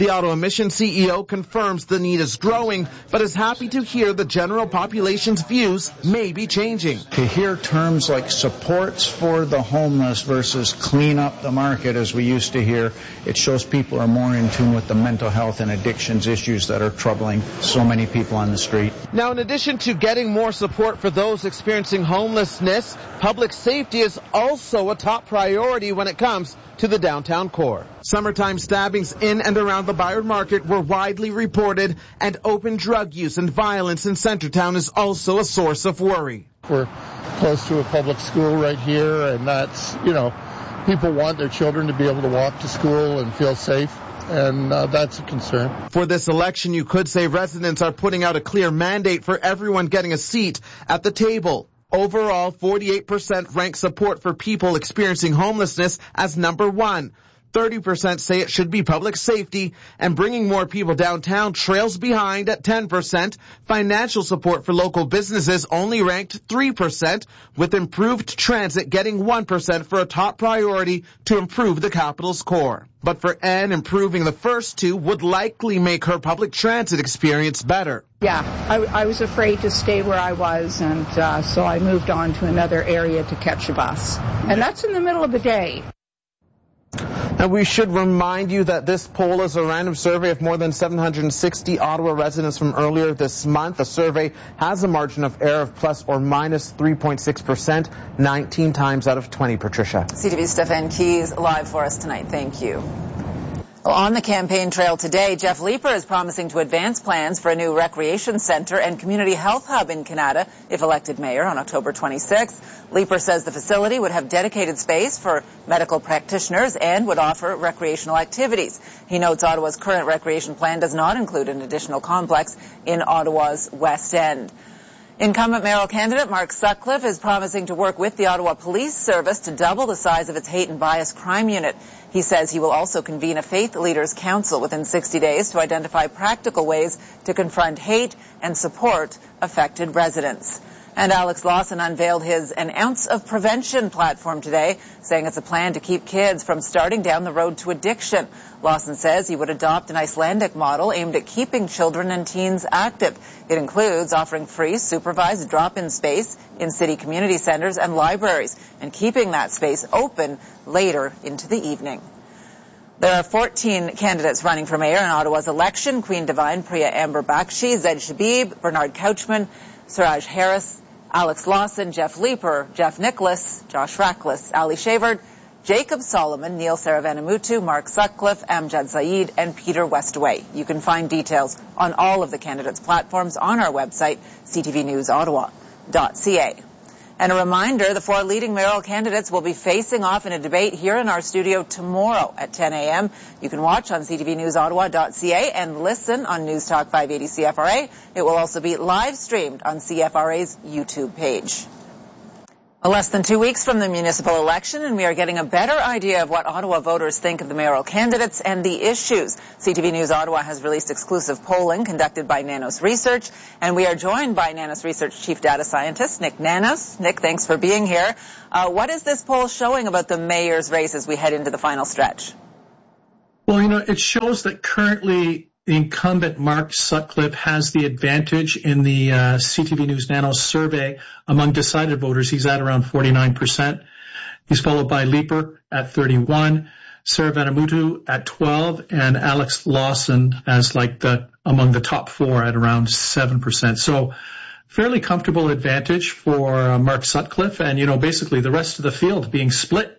The Ottawa Mission C E O confirms the need is growing, but is happy to hear the general population's views may be changing. To hear terms like supports for the homeless versus clean up the market, as we used to hear, it shows people are more in tune with the mental health and addictions issues that are troubling so many people on the street. Now, in addition to getting more support for those experiencing homelessness, public safety is also a top priority when it comes to the downtown core. Summertime stabbings in and around the Byard Market were widely reported, and open drug use and violence in Centertown is also a source of worry. We're close to a public school right here, and that's, you know, people want their children to be able to walk to school and feel safe, and uh, that's a concern. For this election, you could say residents are putting out a clear mandate for everyone getting a seat at the table. Overall, forty-eight percent rank support for people experiencing homelessness as number one. thirty percent say it should be public safety, and bringing more people downtown trails behind at ten percent. Financial support for local businesses only ranked three percent, with improved transit getting one percent for a top priority to improve the capital's core. But for Anne, improving the first two would likely make her public transit experience better. Yeah, I, I was afraid to stay where I was, and uh, so I moved on to another area to catch a bus. And that's in the middle of the day. And we should remind you that this poll is a random survey of more than seven hundred sixty Ottawa residents from earlier this month. The survey has a margin of error of plus or minus three point six percent, nineteen times out of twenty. Patricia. C T V's Stefan Keys live for us tonight. Thank you. Well, on the campaign trail today, Jeff Leeper is promising to advance plans for a new recreation center and community health hub in Canada if elected mayor on October twenty-sixth. Leeper says the facility would have dedicated space for medical practitioners and would offer recreational activities. He notes Ottawa's current recreation plan does not include an additional complex in Ottawa's West End. Incumbent mayoral candidate Mark Sutcliffe is promising to work with the Ottawa Police Service to double the size of its hate and bias crime unit. He says he will also convene a faith leaders council within sixty days to identify practical ways to confront hate and support affected residents. And Alex Lawson unveiled his An Ounce of Prevention platform today, saying it's a plan to keep kids from starting down the road to addiction. Lawson says he would adopt an Icelandic model aimed at keeping children and teens active. It includes offering free supervised drop-in space in city community centers and libraries, and keeping that space open later into the evening. There are fourteen candidates running for mayor in Ottawa's election: Queen Divine, Priya Amber Bakshi, Zed Shabib, Bernard Couchman, Suraj Harris, Alex Lawson, Jeff Leeper, Jeff Nicholas, Josh Rackless, Ali Shavard, Jacob Solomon, Neil Saravanamutu, Mark Sutcliffe, Amjad Saeed, and Peter Westaway. You can find details on all of the candidates' platforms on our website, c t v news ottawa dot c a. And a reminder, the four leading mayoral candidates will be facing off in a debate here in our studio tomorrow at ten a m You can watch on c t v news ottawa dot c a and listen on News Talk five eighty C F R A. It will also be live streamed on C F R A's YouTube page. Well, less than two weeks from the municipal election, and we are getting a better idea of what Ottawa voters think of the mayoral candidates and the issues. C T V News Ottawa has released exclusive polling conducted by Nanos Research, and we are joined by Nanos Research Chief Data Scientist Nick Nanos. Nick, thanks for being here. Uh, what is this poll showing about the mayor's race as we head into the final stretch? Well, you know, it shows that currently the incumbent Mark Sutcliffe has the advantage in the uh, C T V News Nanos survey among decided voters. He's at around forty-nine percent. He's followed by Leeper at thirty-one, Saravanamutu at twelve, and Alex Lawson as like the among the top four at around seven percent. So fairly comfortable advantage for uh, Mark Sutcliffe, and, you know, basically the rest of the field being split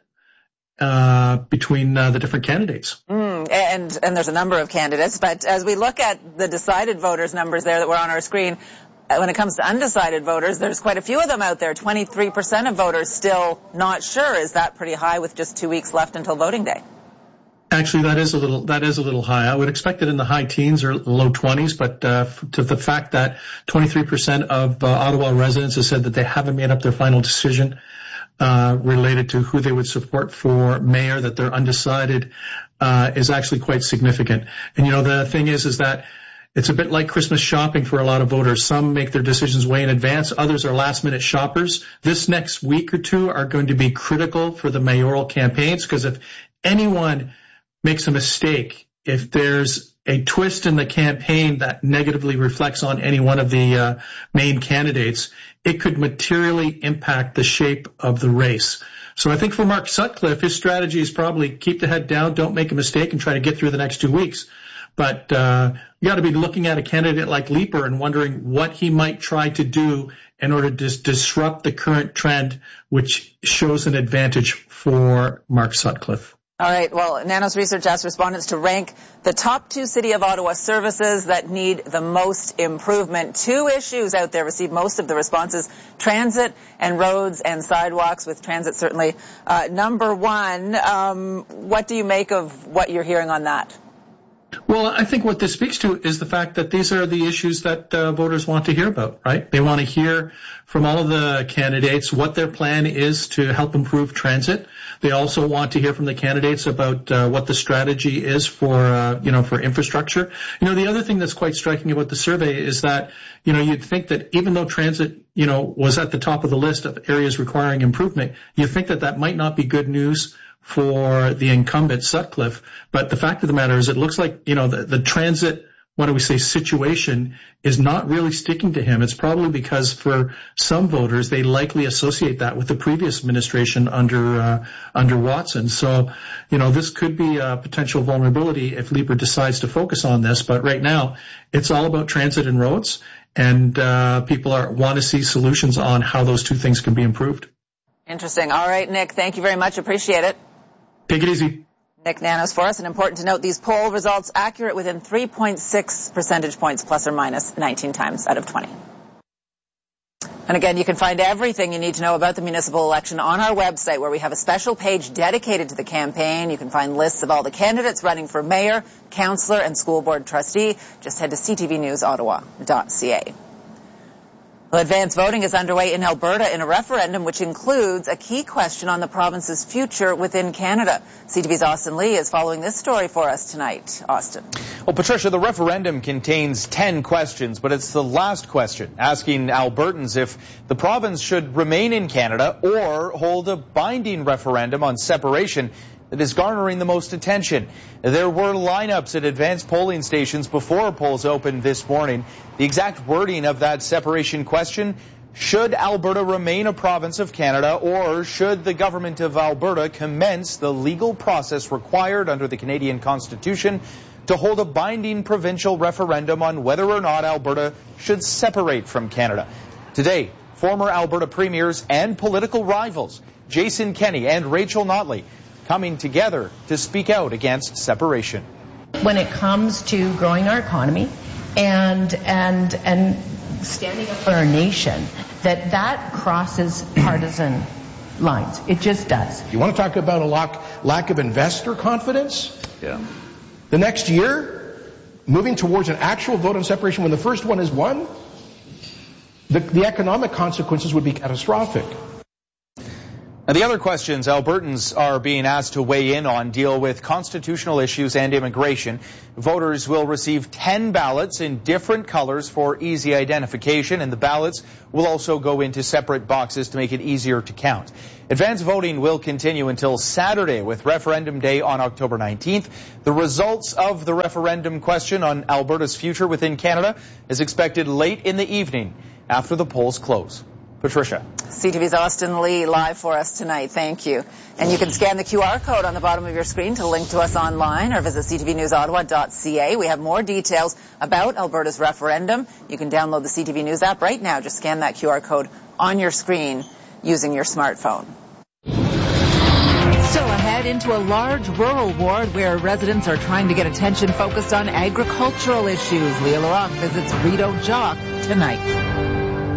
uh between uh, the different candidates. Mm, and and there's a number of candidates, but as we look at the decided voters numbers there that were on our screen, when it comes to undecided voters, there's quite a few of them out there. twenty-three percent of voters still not sure. Is that pretty high with just two weeks left until voting day? Actually, that is a little that is a little high. I would expect it in the high teens or low twenties, but uh, to the fact that twenty-three percent of uh, Ottawa residents have said that they haven't made up their final decision Uh, related to who they would support for mayor, that they're undecided, uh, is actually quite significant. And, you know, the thing is, is that it's a bit like Christmas shopping for a lot of voters. Some make their decisions way in advance. Others are last minute shoppers. This next week or two are going to be critical for the mayoral campaigns, because if anyone makes a mistake, if there's a twist in the campaign that negatively reflects on any one of the uh, main candidates, it could materially impact the shape of the race. So I think for Mark Sutcliffe, his strategy is probably keep the head down, don't make a mistake, and try to get through the next two weeks. But uh you got to be looking at a candidate like Leeper and wondering what he might try to do in order to dis- disrupt the current trend, which shows an advantage for Mark Sutcliffe. All right. Well, Nanos Research asked respondents to rank the top two City of Ottawa services that need the most improvement. Two issues out there received most of the responses: transit and roads and sidewalks, with transit certainly uh, number one. Um, what do you make of what you're hearing on that? Well, I think what this speaks to is the fact that these are the issues that uh, voters want to hear about, right? They want to hear from all of the candidates what their plan is to help improve transit. They also want to hear from the candidates about uh, what the strategy is for, uh, you know, for infrastructure. You know, the other thing that's quite striking about the survey is that, you know, you'd think that even though transit, you know, was at the top of the list of areas requiring improvement, you think that that might not be good news for the incumbent Sutcliffe. But the fact of the matter is it looks like, you know, the, the transit, what do we say, situation is not really sticking to him. It's probably because for some voters, they likely associate that with the previous administration under, uh, under Watson. So, you know, this could be a potential vulnerability if Leeper decides to focus on this. But right now, it's all about transit and roads, and, uh, people are, want to see solutions on how those two things can be improved. Interesting. All right, Nick, thank you very much. Appreciate it. Take it easy. Nick Nanos for us. And important to note, these poll results accurate within three point six percentage points, plus or minus nineteen times out of twenty. And again, you can find everything you need to know about the municipal election on our website, where we have a special page dedicated to the campaign. You can find lists of all the candidates running for mayor, councillor, and school board trustee. Just head to c t v news ottawa dot c a. Well, advanced voting is underway in Alberta in a referendum which includes a key question on the province's future within Canada. C T V's Austin Lee is following this story for us tonight. Austin. Well, Patricia, the referendum contains ten questions, but it's the last question asking Albertans if the province should remain in Canada or hold a binding referendum on separation that is garnering the most attention. There were lineups at advanced polling stations before polls opened this morning. The exact wording of that separation question: should Alberta remain a province of Canada, or should the government of Alberta commence the legal process required under the Canadian Constitution to hold a binding provincial referendum on whether or not Alberta should separate from Canada? Today, former Alberta premiers and political rivals Jason Kenney and Rachel Notley coming together to speak out against separation. When it comes to growing our economy and and and standing up for our nation, that that crosses partisan lines. It just does. You want to talk about a lack, lack of investor confidence? Yeah. The next year, moving towards an actual vote on separation when the first one is won, the, the economic consequences would be catastrophic. Now, the other questions Albertans are being asked to weigh in on deal with constitutional issues and immigration. Voters will receive ten ballots in different colors for easy identification, and the ballots will also go into separate boxes to make it easier to count. Advanced voting will continue until Saturday, with referendum day on October nineteenth. The results of the referendum question on Alberta's future within Canada is expected late in the evening after the polls close. Patricia. C T V's Austin Lee live for us tonight. Thank you. And you can scan the Q R code on the bottom of your screen to link to us online, or visit c t v news ottawa dot c a. We have more details about Alberta's referendum. You can download the C T V News app right now. Just scan that Q R code on your screen using your smartphone. Still ahead into a large rural ward where residents are trying to get attention focused on agricultural issues. Leah Laroque visits Rideau Jock tonight.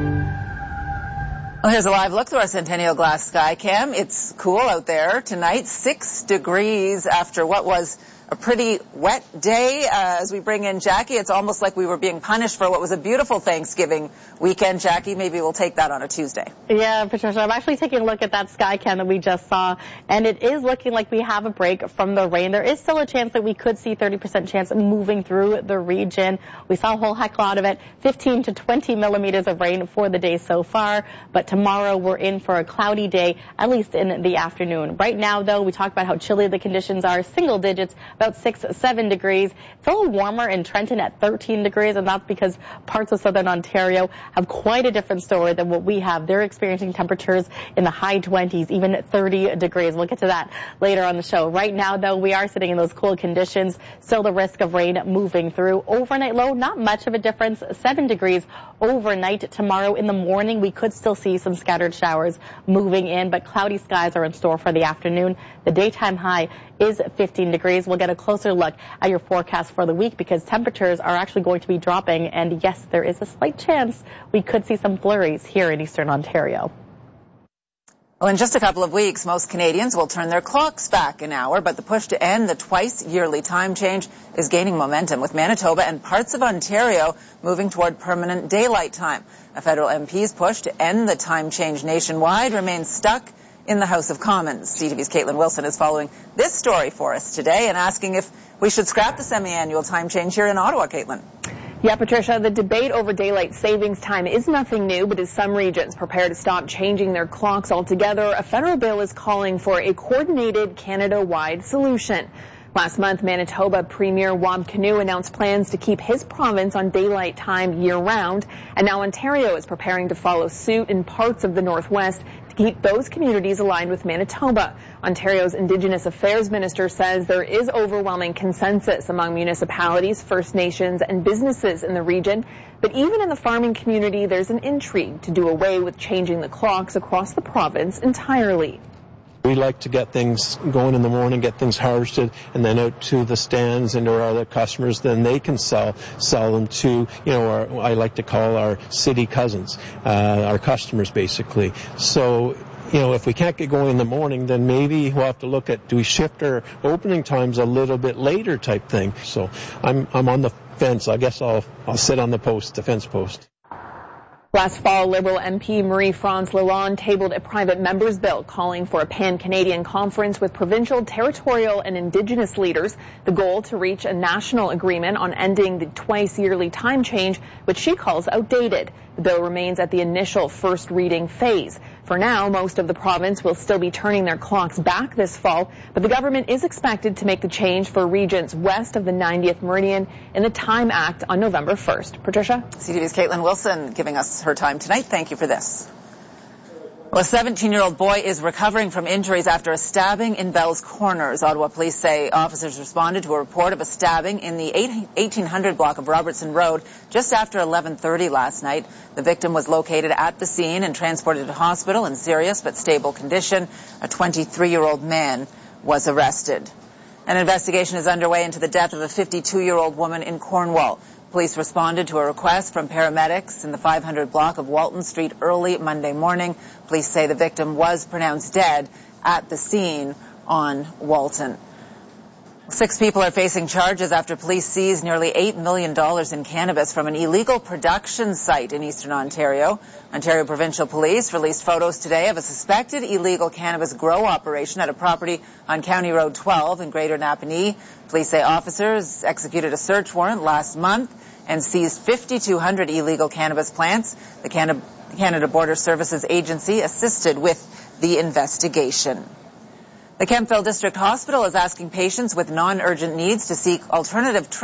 Well, here's a live look through our Centennial Glass Skycam. It's cool out there tonight, six degrees after what was a pretty wet day. Uh, as we bring in Jackie, it's almost like we were being punished for what was a beautiful Thanksgiving weekend. Jackie, maybe we'll take that on a Tuesday. Yeah, Patricia, I'm actually taking a look at that Skycam that we just saw, and it is looking like we have a break from the rain. There is still a chance that we could see thirty percent chance of moving through the region. We saw a whole heck lot of it, fifteen to twenty millimeters of rain for the day so far, but tomorrow we're in for a cloudy day, at least in the afternoon. Right now, though, we talked about how chilly the conditions are, single digits, about six, seven degrees. It's a little warmer in Trenton at thirteen degrees, and that's because parts of southern Ontario have quite a different story than what we have. They're experiencing temperatures in the high twenties, even thirty degrees. We'll get to that later on the show. Right now, though, we are sitting in those cool conditions. Still the risk of rain moving through. Overnight low, not much of a difference, seven degrees overnight. Tomorrow in the morning, we could still see some scattered showers moving in, but cloudy skies are in store for the afternoon. The daytime high is fifteen degrees. We'll get a closer look at your forecast for the week because temperatures are actually going to be dropping, and yes, there is a slight chance we could see some flurries here in eastern Ontario. Well, in just a couple of weeks, most Canadians will turn their clocks back an hour, but the push to end the twice-yearly time change is gaining momentum, with Manitoba and parts of Ontario moving toward permanent daylight time. A federal M P's push to end the time change nationwide remains stuck in the House of Commons. C T V's Caitlin Wilson is following this story for us today and asking if we should scrap the semi-annual time change here in Ottawa. Caitlin. Yeah, Patricia, the debate over daylight savings time is nothing new, but as some regions prepare to stop changing their clocks altogether, a federal bill is calling for a coordinated Canada-wide solution. Last month, Manitoba Premier Wab Kinew announced plans to keep his province on daylight time year-round, and now Ontario is preparing to follow suit in parts of the Northwest to keep those communities aligned with Manitoba. Ontario's Indigenous Affairs Minister says there is overwhelming consensus among municipalities, First Nations, and businesses in the region, but even in the farming community, there's an intrigue to do away with changing the clocks across the province entirely. We like to get things going in the morning, get things harvested, and then out to the stands and to our other customers. Then they can sell sell them to, you know, our, I like to call our city cousins, uh, our customers, basically. So, you know, if we can't get going in the morning, then maybe we'll have to look at, do we shift our opening times a little bit later type thing. So I'm I'm on the fence. I guess I'll I'll sit on the post, the fence post. Last fall, Liberal M P Marie-France Lalonde tabled a private member's bill calling for a pan-Canadian conference with provincial, territorial, and Indigenous leaders, the goal to reach a national agreement on ending the twice-yearly time change, which she calls outdated. The bill remains at the initial first reading phase. For now, most of the province will still be turning their clocks back this fall, but the government is expected to make the change for regions west of the ninetieth meridian in the Time Act on November first. Patricia? C T V's Caitlin Wilson giving us her time tonight. Thank you for this. Well, a seventeen-year-old boy is recovering from injuries after a stabbing in Bell's Corners. Ottawa police say officers responded to a report of a stabbing in the eighteen hundred block of Robertson Road just after eleven thirty last night. The victim was located at the scene and transported to hospital in serious but stable condition. A twenty-three-year-old man was arrested. An investigation is underway into the death of a fifty-two-year-old woman in Cornwall. Police responded to a request from paramedics in the five hundred block of Walton Street early Monday morning. Police say the victim was pronounced dead at the scene on Walton. Six people are facing charges after police seized nearly eight million dollars in cannabis from an illegal production site in eastern Ontario. Ontario Provincial Police released photos today of a suspected illegal cannabis grow operation at a property on County Road twelve in Greater Napanee. Police say officers executed a search warrant last month and seized fifty-two hundred illegal cannabis plants. The Canada Border Services Agency assisted with the investigation. The Kemptville District Hospital is asking patients with non-urgent needs to seek alternative treatment.